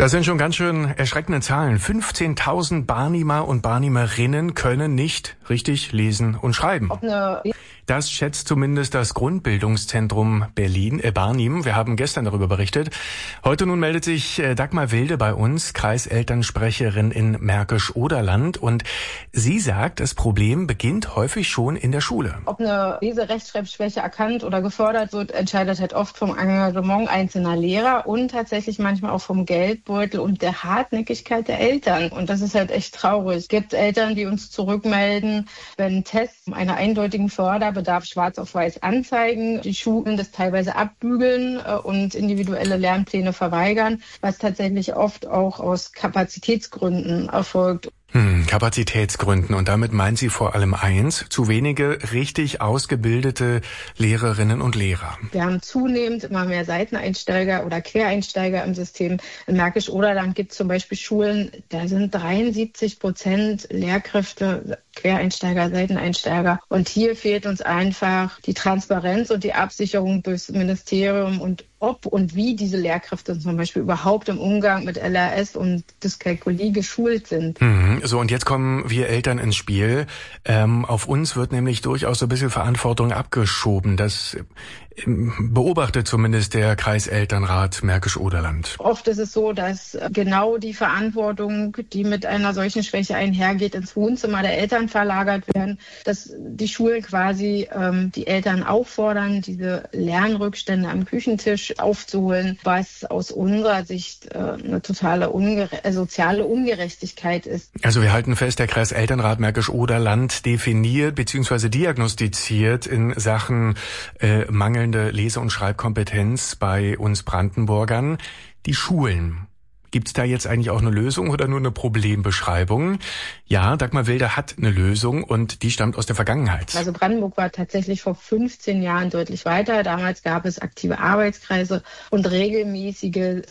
Das sind schon ganz schön erschreckende Zahlen. 15.000 Barnimer und Barnimerinnen können nicht richtig lesen und schreiben. Das schätzt zumindest das Grundbildungszentrum Barnim. Wir haben gestern darüber berichtet. Heute nun meldet sich Dagmar Wilde bei uns, Kreiselternsprecherin in Märkisch-Oderland. Und sie sagt, das Problem beginnt häufig schon in der Schule. Ob eine Lese-Rechtschreibschwäche erkannt oder gefördert wird, entscheidet halt oft vom Engagement einzelner Lehrer und tatsächlich manchmal auch vom Geldbeutel und der Hartnäckigkeit der Eltern. Und das ist halt echt traurig. Es gibt Eltern, die uns zurückmelden, wenn Tests einer eindeutigen Förderbedarf schwarz auf weiß anzeigen, die Schulen das teilweise abbügeln und individuelle Lernpläne verweigern, was tatsächlich oft auch aus Kapazitätsgründen erfolgt. Kapazitätsgründen. Und damit meint sie vor allem eins: zu wenige richtig ausgebildete Lehrerinnen und Lehrer. Wir haben zunehmend immer mehr Seiteneinsteiger oder Quereinsteiger im System. In Märkisch-Oderland gibt es zum Beispiel Schulen, da sind 73% Lehrkräfte Quereinsteiger, Seiteneinsteiger. Und hier fehlt uns einfach die Transparenz und die Absicherung durchs Ministerium und ob und wie diese Lehrkräfte zum Beispiel überhaupt im Umgang mit LRS und Dyskalkulie geschult sind. So, und jetzt kommen wir Eltern ins Spiel. Auf uns wird nämlich durchaus so ein bisschen Verantwortung abgeschoben. Das beobachtet zumindest der Kreiselternrat Märkisch-Oderland. Oft ist es so, dass genau die Verantwortung, die mit einer solchen Schwäche einhergeht, ins Wohnzimmer der Eltern verlagert werden, dass die Schulen quasi die Eltern auffordern, diese Lernrückstände am Küchentisch aufzuholen, was aus unserer Sicht eine totale soziale Ungerechtigkeit ist. Also wir halten fest, der Kreiselternrat Märkisch-Oderland definiert bzw. diagnostiziert in Sachen mangelnde Lese- und Schreibkompetenz bei uns Brandenburgern die Schulen. Gibt's da jetzt eigentlich auch eine Lösung oder nur eine Problembeschreibung? Ja, Dagmar Wilde hat eine Lösung und die stammt aus der Vergangenheit. Also Brandenburg war tatsächlich vor 15 Jahren deutlich weiter. Damals gab es aktive Arbeitskreise und regelmäßige